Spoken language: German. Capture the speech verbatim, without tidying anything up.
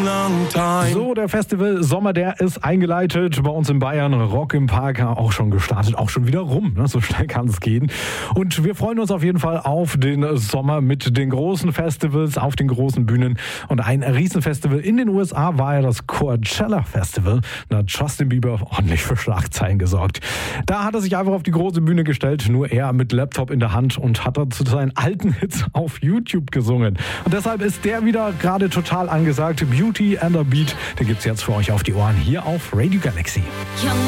So, der Festival Sommer, der ist eingeleitet. Bei uns in Bayern, Rock im Park auch schon gestartet, auch schon wieder rum. Ne? So schnell kann es gehen. Und wir freuen uns auf jeden Fall auf den Sommer mit den großen Festivals auf den großen Bühnen. Und ein Riesenfestival in den U S A war ja das Coachella Festival. Da hat Justin Bieber ordentlich für Schlagzeilen gesorgt. Da hat er sich einfach auf die große Bühne gestellt, nur er mit Laptop in der Hand und hat dazu seinen alten Hits auf YouTube gesungen. Und deshalb ist der wieder gerade total angesagt. Beauty and a Beat, den gibt's jetzt für euch auf die Ohren hier auf Radio Galaxy.